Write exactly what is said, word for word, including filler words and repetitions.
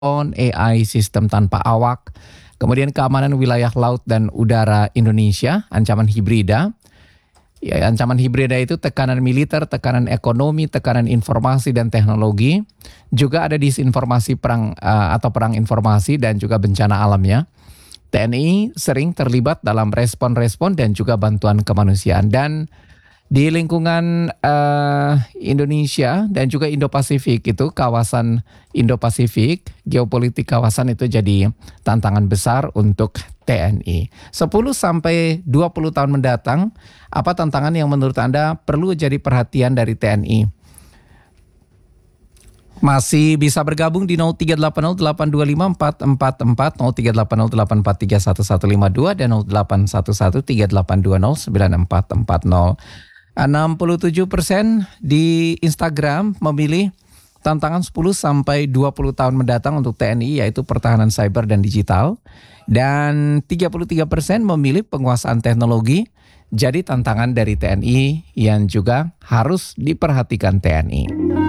On A I sistem tanpa awak, kemudian keamanan wilayah laut dan udara Indonesia, ancaman hibrida. Ya, ancaman hibrida itu tekanan militer, tekanan ekonomi, tekanan informasi dan teknologi. Juga ada disinformasi perang uh, atau perang informasi dan juga bencana alamnya. T N I sering terlibat dalam respon-respon dan juga bantuan kemanusiaan. Dan di lingkungan uh, Indonesia dan juga Indo-Pasifik itu, kawasan Indo-Pasifik, geopolitik kawasan itu jadi tantangan besar untuk T N I. sepuluh sampai dua puluh tahun mendatang, apa tantangan yang menurut Anda perlu jadi perhatian dari T N I? Masih bisa bergabung di nol tiga delapan nol delapan dua lima empat empat empat, nol tiga delapan nol delapan empat tiga satu satu lima dua dan nol delapan satu satu tiga delapan dua nol sembilan empat empat nol. enam puluh tujuh persen di Instagram memilih tantangan sepuluh sampai dua puluh tahun mendatang untuk T N I, yaitu pertahanan cyber dan digital. Dan tiga puluh tiga persen memilih penguasaan teknologi, jadi tantangan dari T N I yang juga harus diperhatikan T N I.